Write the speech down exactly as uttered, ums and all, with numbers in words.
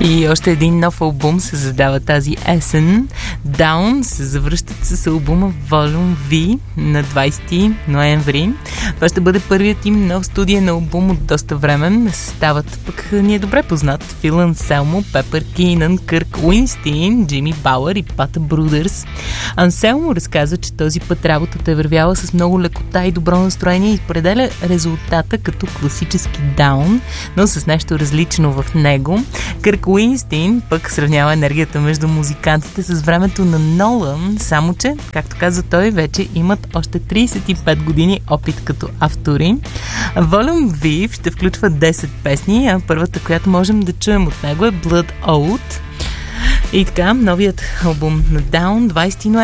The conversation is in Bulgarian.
И още един нов албум се задава тази есен. Down се завръщат с албума Volume V на двайсети ноември. Това ще бъде първият им нов студиен албум от доста време. Съставът пък ни е добре познат. Фил Анселмо, Пепър Кинан, Кърк Уинстин, Джими Бауър и Пата Брудърс. Анселмо разказва, че този път работата е вървяла с много лекота и добро настроение и определя резултата като класически Down, но с нещо различно в него. Кърк Уинстин пък сравнява енергията между музикантите с времето на Нолан, само че, както каза той, вече имат още трийсет и пет години опит като автори. Volume V ще включва десет песни, а първата, която можем да чуем от него е Blood Oath. И така, новият албум на Down, двайсети ноември.